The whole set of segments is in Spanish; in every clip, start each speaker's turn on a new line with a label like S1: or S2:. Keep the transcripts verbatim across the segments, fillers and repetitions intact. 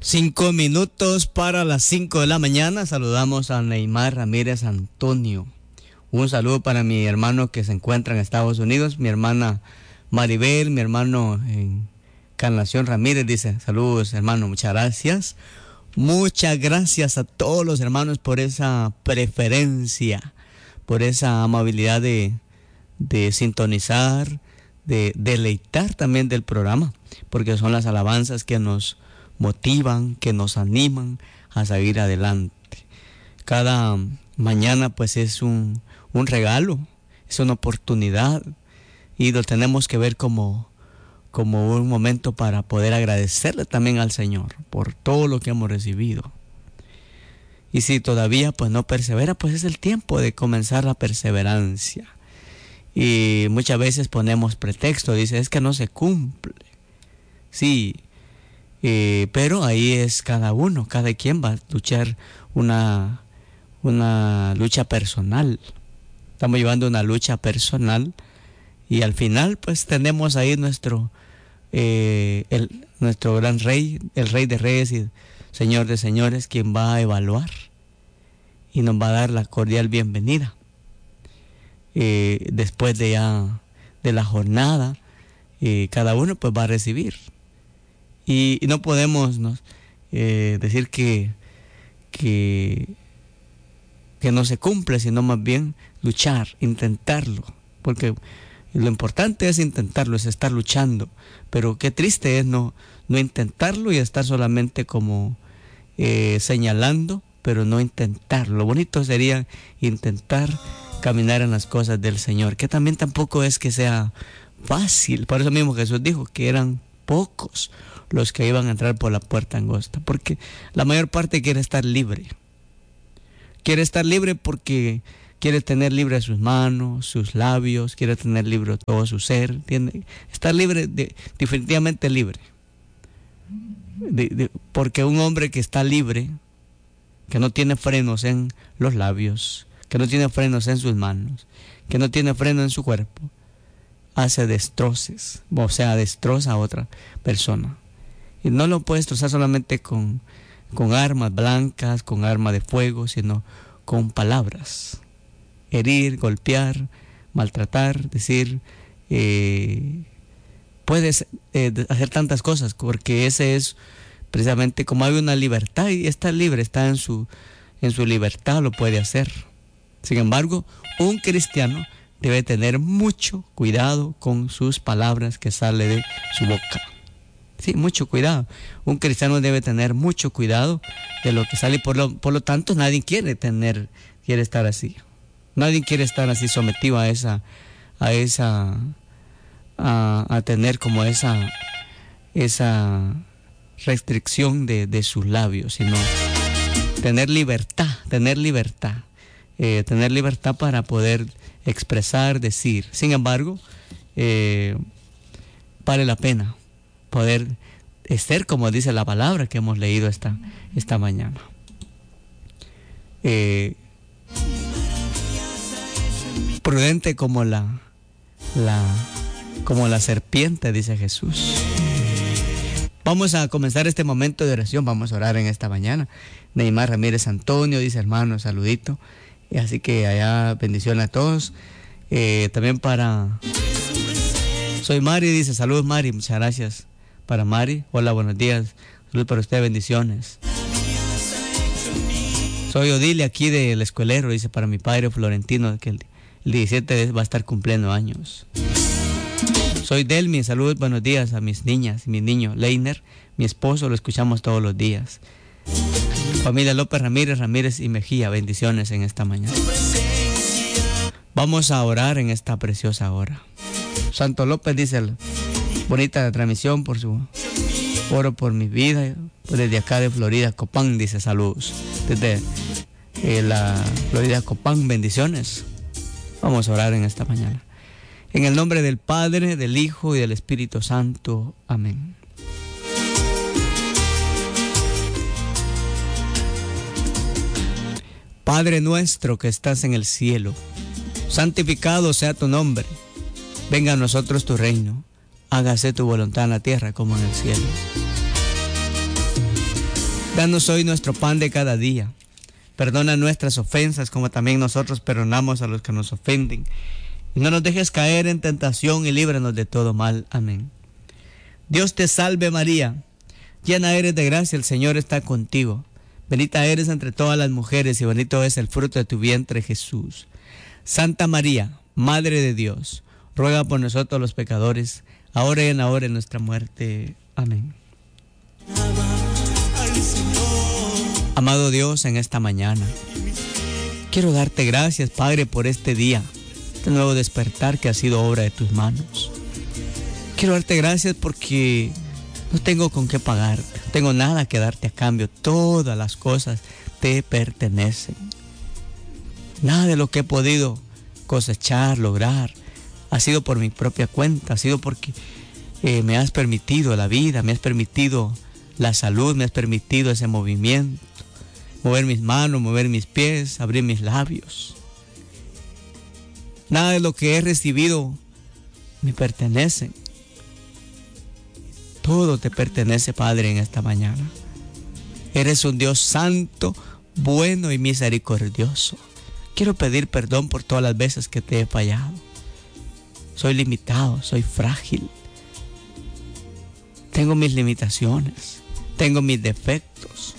S1: Cinco minutos para las cinco de la mañana. Saludamos a Neymar Ramírez Antonio. Un saludo para mi hermano que se encuentra en Estados Unidos, mi hermana Maribel, mi hermano en Encarnación Ramírez. Dice, saludos hermano, muchas gracias. Muchas gracias a todos los hermanos por esa preferencia, por esa amabilidad de, de sintonizar, de deleitar también del programa, porque son las alabanzas que nos motivan, que nos animan a seguir adelante. Cada mañana pues es un, un regalo, es una oportunidad y lo tenemos que ver como, como un momento para poder agradecerle también al Señor por todo lo que hemos recibido. Y si todavía pues no persevera, pues es el tiempo de comenzar la perseverancia. Y muchas veces ponemos pretexto, dice, es que no se cumple. Sí, Eh, pero ahí es cada uno, cada quien va a luchar una, una lucha personal. Estamos llevando una lucha personal y al final pues tenemos ahí nuestro, eh, el, nuestro gran rey, el rey de reyes y señor de señores, quien va a evaluar y nos va a dar la cordial bienvenida. Eh, después de ya de la jornada, eh, cada uno pues va a recibir. Y, y no podemos ¿no? eh, decir que, que, que no se cumple, sino más bien luchar, intentarlo. Porque lo importante es intentarlo, es estar luchando. Pero qué triste es no, no intentarlo y estar solamente como eh, señalando, pero no intentarlo. Lo bonito sería intentar caminar en las cosas del Señor, que también tampoco es que sea fácil. Por eso mismo Jesús dijo que eran pocos los que iban a entrar por la puerta angosta, porque la mayor parte quiere estar libre. Quiere estar libre porque quiere tener libre sus manos, sus labios, quiere tener libre todo su ser, ¿entiende? Estar libre, de, definitivamente libre. De, de, porque un hombre que está libre, que no tiene frenos en los labios, que no tiene frenos en sus manos, que no tiene freno en su cuerpo, hace destrozos, o sea, destroza a otra persona. Y no lo puede destrozar solamente con, con armas blancas, con armas de fuego, sino con palabras. Herir, golpear, maltratar, decir, eh, puedes eh, hacer tantas cosas, porque ese es precisamente como hay una libertad y está libre, está en su, en su libertad, lo puede hacer. Sin embargo, un cristiano debe tener mucho cuidado con sus palabras que sale de su boca. Sí, mucho cuidado. Un cristiano debe tener mucho cuidado de lo que sale, por lo, por lo tanto nadie quiere tener, quiere estar así. Nadie quiere estar así sometido a esa, a esa, a, a tener como esa, esa restricción de, de sus labios, sino tener libertad, tener libertad, eh, tener libertad para poder expresar, decir. Sin embargo, eh, vale la pena poder ser como dice la palabra que hemos leído esta, esta mañana. Eh, prudente como la, la, como la serpiente, dice Jesús. Vamos a comenzar este momento de oración, vamos a orar en esta mañana. Neymar Ramírez Antonio dice, hermano, saludito. Y así que allá bendiciones a todos. Eh, también para... Soy Mari, dice, saludos Mari, muchas gracias. Para Mari, hola, buenos días. Saludos para usted, bendiciones. Soy Odilia aquí del Escuelero, dice, para mi padre Florentino, que el, el diecisiete va a estar cumpliendo años. Soy Delmi, saludos, buenos días a mis niñas y mis niños. Leiner, mi esposo, lo escuchamos todos los días. Familia López Ramírez, Ramírez y Mejía, bendiciones en esta mañana. Vamos a orar en esta preciosa hora. Santo López dice, bonita transmisión por su oro por mi vida, pues desde acá de Florida, Copán, dice saludos. Desde eh, la Florida, Copán, bendiciones. Vamos a orar en esta mañana. En el nombre del Padre, del Hijo y del Espíritu Santo. Amén. Padre nuestro que estás en el cielo, santificado sea tu nombre. Venga a nosotros tu reino. Hágase tu voluntad en la tierra como en el cielo. Danos hoy nuestro pan de cada día. Perdona nuestras ofensas como también nosotros perdonamos a los que nos ofenden. Y no nos dejes caer en tentación y líbranos de todo mal. Amén. Dios te salve María, llena eres de gracia, el Señor está contigo. Bendita eres entre todas las mujeres y bendito es el fruto de tu vientre Jesús. Santa María, Madre de Dios, ruega por nosotros los pecadores, ahora y en la hora de nuestra muerte. Amén. Amado Dios, en esta mañana quiero darte gracias, Padre, por este día, este nuevo despertar que ha sido obra de tus manos. Quiero darte gracias porque no tengo con qué pagarte, no tengo nada que darte a cambio. Todas las cosas te pertenecen. Nada de lo que he podido cosechar, lograr, ha sido por mi propia cuenta, ha sido porque eh, me has permitido la vida, me has permitido la salud, me has permitido ese movimiento, mover mis manos, mover mis pies, abrir mis labios. Nada de lo que he recibido me pertenece. Todo te pertenece, Padre, en esta mañana. Eres un Dios santo, bueno y misericordioso. Quiero pedir perdón por todas las veces que te he fallado. Soy limitado, soy frágil. Tengo mis limitaciones, tengo mis defectos.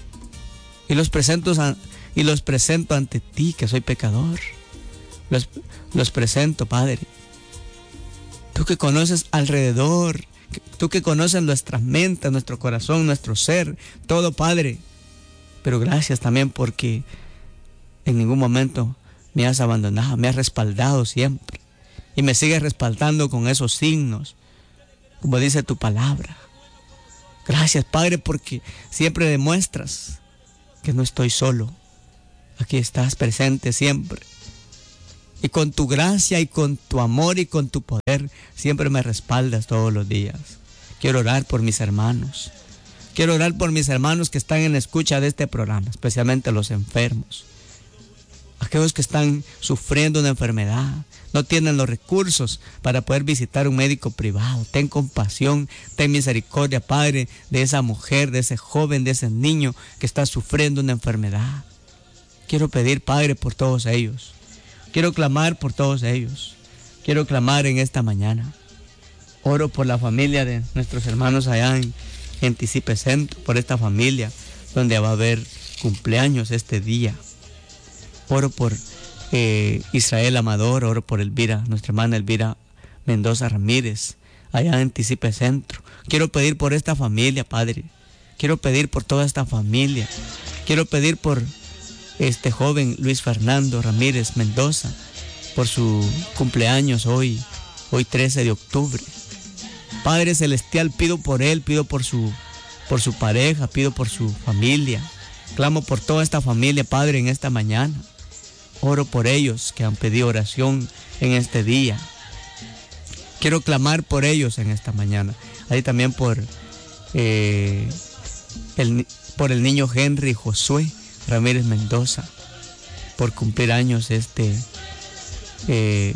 S1: Y los presento, y los presento ante ti, que soy pecador. Los, los presento, Padre. Tú que conoces alrededor, tú que conoces nuestras mentes, nuestro corazón, nuestro ser, todo, Padre. Pero gracias también porque en ningún momento me has abandonado, me has respaldado siempre. Y me sigues respaldando con esos signos, como dice tu palabra. Gracias, Padre, porque siempre demuestras que no estoy solo. Aquí estás presente siempre. Y con tu gracia y con tu amor y con tu poder siempre me respaldas todos los días. Quiero orar por mis hermanos. Quiero orar por mis hermanos que están en la escucha de este programa, especialmente los enfermos. Aquellos que están sufriendo una enfermedad, no tienen los recursos para poder visitar un médico privado. Ten compasión, ten misericordia, Padre, de esa mujer, de ese joven, de ese niño que está sufriendo una enfermedad. Quiero pedir, Padre, por todos ellos. Quiero clamar por todos ellos. Quiero clamar en esta mañana. Oro por la familia de nuestros hermanos allá en, en Tisipe Centro, por esta familia donde va a haber cumpleaños este día. Oro por eh, Israel Amador, oro por Elvira, nuestra hermana Elvira Mendoza Ramírez, allá en Tisipe Centro. Quiero pedir por esta familia, Padre. Quiero pedir por toda esta familia. Quiero pedir por este joven Luis Fernando Ramírez Mendoza, por su cumpleaños hoy, hoy trece de octubre. Padre Celestial, pido por él, pido por su, por su pareja, pido por su familia. Clamo por toda esta familia, Padre, en esta mañana. Oro por ellos que han pedido oración en este día. Quiero clamar por ellos en esta mañana. Ahí también por, eh, el, por el niño Henry Josué Ramírez Mendoza, por cumplir años este eh,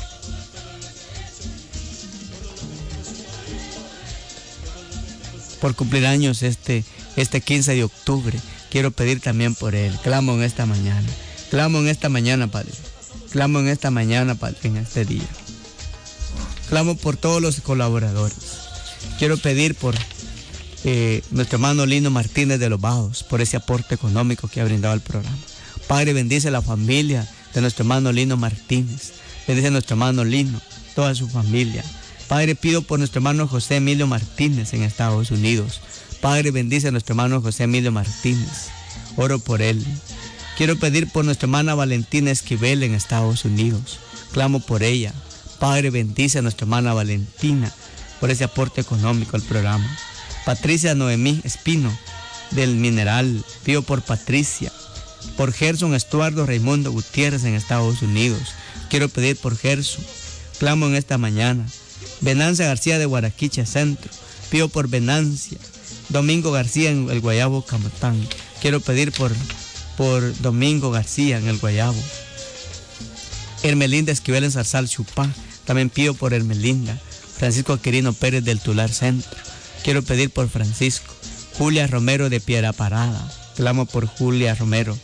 S1: por cumplir años este este quince de octubre. Quiero pedir también por él. Clamo en esta mañana. Clamo en esta mañana, Padre. Clamo en esta mañana, Padre, en este día. Clamo por todos los colaboradores. Quiero pedir por eh, nuestro hermano Lino Martínez de los Bajos, por ese aporte económico que ha brindado al programa. Padre, bendice la familia de nuestro hermano Lino Martínez. Bendice a nuestro hermano Lino, toda su familia. Padre, pido por nuestro hermano José Emilio Martínez en Estados Unidos. Padre, bendice a nuestro hermano José Emilio Martínez. Oro por él. Quiero pedir por nuestra hermana Valentina Esquivel en Estados Unidos. Clamo por ella. Padre, bendice a nuestra hermana Valentina por ese aporte económico al programa. Patricia Noemí Espino del Mineral. Pido por Patricia. Por Gerson Estuardo Raimundo Gutiérrez en Estados Unidos. Quiero pedir por Gerson. Clamo en esta mañana. Venancia García de Guaraquiche Centro. Pido por Venancia. Domingo García en el Guayabo Camotán. Quiero pedir por, por Domingo García en el Guayabo. Hermelinda Esquivel en Zarzal Chupá. También pido por Hermelinda. Francisco Aquirino Pérez del Tular Centro. Quiero pedir por Francisco. Julia Romero de Piedra Parada. Clamo por Julia Romero.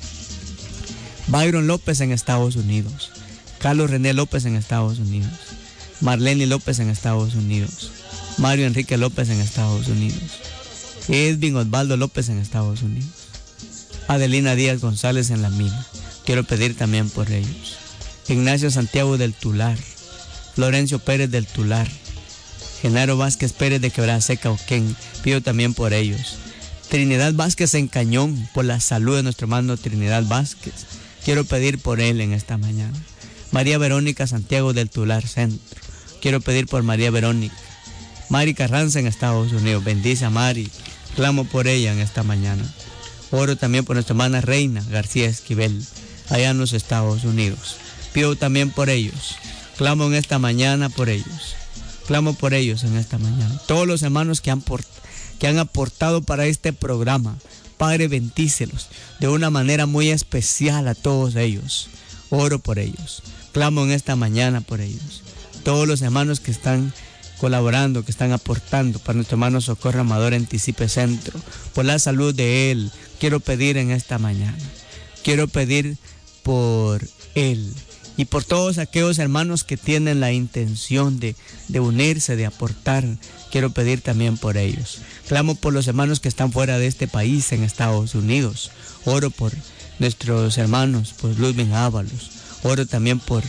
S1: Byron López en Estados Unidos. Carlos René López en Estados Unidos. Marlene López en Estados Unidos. Mario Enrique López en Estados Unidos. Edwin Osvaldo López en Estados Unidos. Adelina Díaz González en La Mina. Quiero pedir también por ellos. Ignacio Santiago del Tular. Florencio Pérez del Tular. Genaro Vázquez Pérez de Quebrada Seca, Oquén. Pido también por ellos. Trinidad Vázquez en Cañón, por la salud de nuestro hermano Trinidad Vázquez. Quiero pedir por él en esta mañana. María Verónica Santiago del Tular Centro. Quiero pedir por María Verónica. Mari Carranza en Estados Unidos. Bendice a Mari. Clamo por ella en esta mañana. Oro también por nuestra hermana Reina García Esquivel, allá en los Estados Unidos. Pido también por ellos. Clamo en esta mañana por ellos. Clamo por ellos en esta mañana. Todos los hermanos que han, por, que han aportado para este programa. Padre, bendícelos de una manera muy especial a todos ellos. Oro por ellos. Clamo en esta mañana por ellos. Todos los hermanos que están colaborando, que están aportando para nuestro hermano Socorro Amador en Tisipe Centro, por la salud de él, quiero pedir en esta mañana. Quiero pedir por él y por todos aquellos hermanos que tienen la intención de, de unirse, de aportar. Quiero pedir también por ellos. Clamo por los hermanos que están fuera de este país, en Estados Unidos. Oro por nuestros hermanos, por Ludwig Ábalos. Oro también por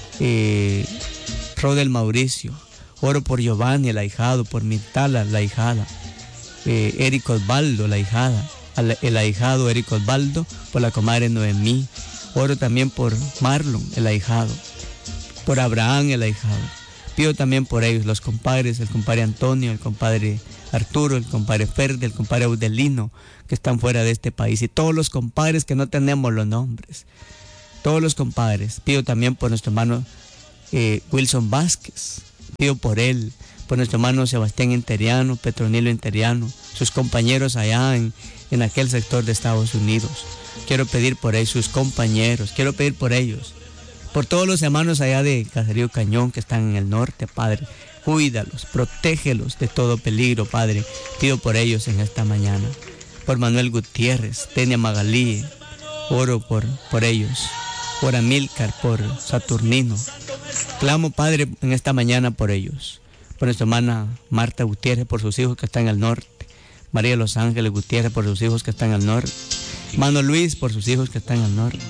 S1: eh, Rodel Mauricio. Oro por Giovanni, el ahijado, por Mirtala, la ahijada. Eh, Eric Osvaldo, la ahijada. El ahijado Eric Osvaldo, por la comadre Noemí. Oro también por Marlon, el ahijado. Por Abraham, el ahijado. Pido también por ellos, los compadres, el compadre Antonio, el compadre Arturo, el compadre Ferde, el compadre Audelino, que están fuera de este país. Y todos los compadres que no tenemos los nombres. Todos los compadres. Pido también por nuestro hermano eh, Wilson Vázquez. Pido por él, por nuestro hermano Sebastián Interiano, Petronilo Interiano, sus compañeros allá en, en aquel sector de Estados Unidos. Quiero pedir por ellos, sus compañeros, quiero pedir por ellos. Por todos los hermanos allá de Caserío Cañón que están en el norte, Padre. Cuídalos, protégelos de todo peligro, Padre. Pido por ellos en esta mañana. Por Manuel Gutiérrez, Tenia Magalí, oro por, por ellos. Por Amílcar, por Saturnino. Clamo, Padre, en esta mañana por ellos. Por nuestra hermana Marta Gutiérrez, por sus hijos que están al norte. María Los Ángeles Gutiérrez, por sus hijos que están al norte. Mano Luis, por sus hijos que están al norte.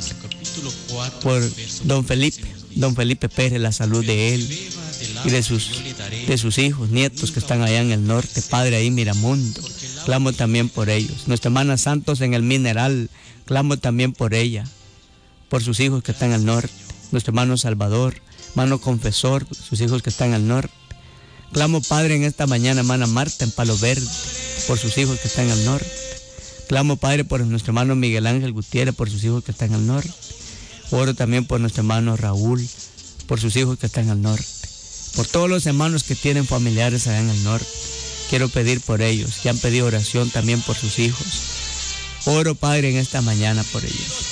S1: Por don Felipe, don Felipe Pérez, la salud de él y de sus, de sus hijos, nietos que están allá en el norte. Padre, ahí Miramundo. Clamo también por ellos. Nuestra hermana Santos en el Mineral. Clamo también por ella. Por sus hijos que están al norte. Nuestro hermano Salvador, hermano Confesor, sus hijos que están al norte. Clamo, Padre, en esta mañana, hermana Marta en Palo Verde, por sus hijos que están al norte. Clamo, Padre, por nuestro hermano Miguel Ángel Gutiérrez, por sus hijos que están al norte. Oro también por nuestro hermano Raúl, por sus hijos que están al norte. Por todos los hermanos que tienen familiares allá en el norte. Quiero pedir por ellos, que han pedido oración también por sus hijos. Oro, Padre, en esta mañana por ellos.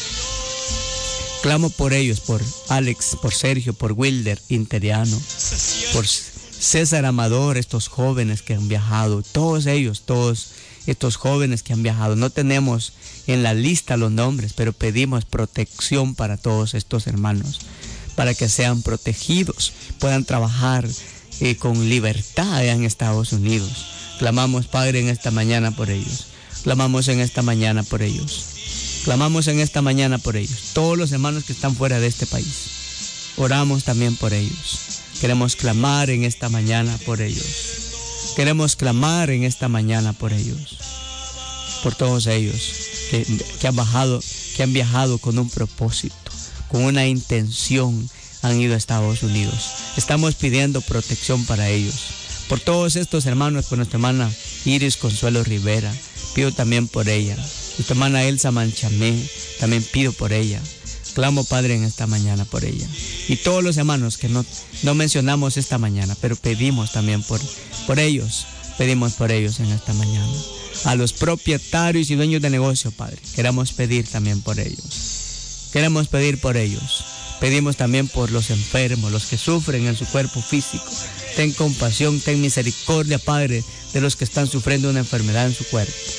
S1: Clamo por ellos, por Alex, por Sergio, por Wilder Interiano, por César Amador, estos jóvenes que han viajado, todos ellos, todos estos jóvenes que han viajado. No tenemos en la lista los nombres, pero pedimos protección para todos estos hermanos, para que sean protegidos, puedan trabajar eh, con libertad allá en Estados Unidos. Clamamos, Padre, en esta mañana por ellos. Clamamos en esta mañana por ellos. Clamamos en esta mañana por ellos. Todos los hermanos que están fuera de este país. Oramos también por ellos. Queremos clamar en esta mañana por ellos. Queremos clamar en esta mañana por ellos. Por todos ellos que, que han bajado, que han viajado con un propósito, con una intención, han ido a Estados Unidos. Estamos pidiendo protección para ellos. Por todos estos hermanos, por nuestra hermana Iris Consuelo Rivera, pido también por ella. Nuestra hermana Elsa Manchamé, también pido por ella. Clamo, Padre, en esta mañana por ella. Y todos los hermanos que no, no mencionamos esta mañana, pero pedimos también por, por ellos. Pedimos por ellos en esta mañana. A los propietarios y dueños de negocio, Padre, queremos pedir también por ellos. Queremos pedir por ellos. Pedimos también por los enfermos, los que sufren en su cuerpo físico. Ten compasión, ten misericordia, Padre, de los que están sufriendo una enfermedad en su cuerpo.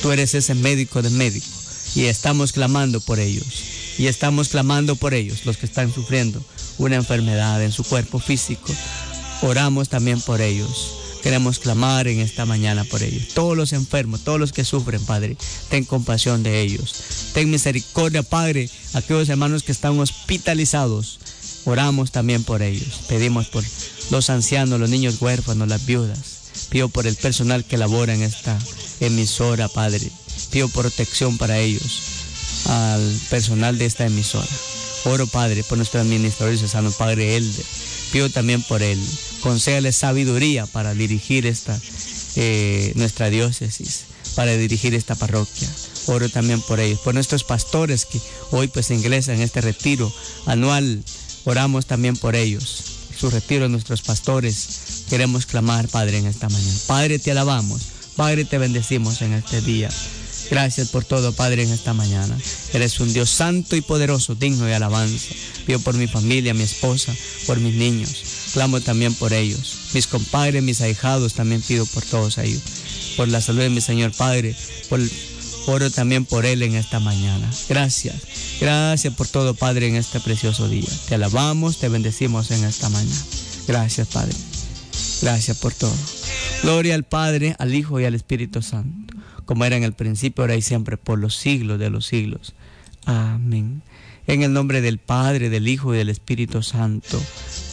S1: Tú eres ese médico de médicos. Y estamos clamando por ellos. Y estamos clamando por ellos, los que están sufriendo una enfermedad en su cuerpo físico. Oramos también por ellos. Queremos clamar en esta mañana por ellos. Todos los enfermos, todos los que sufren, Padre, ten compasión de ellos. Ten misericordia, Padre, aquellos hermanos que están hospitalizados. Oramos también por ellos. Pedimos por los ancianos, los niños huérfanos, las viudas. Pido por el personal que labora en esta emisora, Padre. Pido protección para ellos, al personal de esta emisora. Oro, Padre, por nuestro administrador diocesano, Padre Elder. Pido también por él. Concédale sabiduría para dirigir esta, eh, nuestra diócesis, para dirigir esta parroquia. Oro también por ellos, por nuestros pastores que hoy pues ingresan en este retiro anual. Oramos también por ellos, su retiro de nuestros pastores. Queremos clamar, Padre, en esta mañana. Padre, te alabamos. Padre, te bendecimos en este día. Gracias por todo, Padre, en esta mañana. Eres un Dios santo y poderoso, digno de alabanza. Pido por mi familia, mi esposa, por mis niños. Clamo también por ellos. Mis compadres, mis ahijados, también pido por todos ellos. Por la salud de mi Señor Padre. Por, oro también por Él en esta mañana. Gracias. Gracias por todo, Padre, en este precioso día. Te alabamos, te bendecimos en esta mañana. Gracias, Padre. Gracias por todo. Gloria al Padre, al Hijo y al Espíritu Santo, como era en el principio, ahora y siempre, por los siglos de los siglos. Amén. En el nombre del Padre, del Hijo y del Espíritu Santo.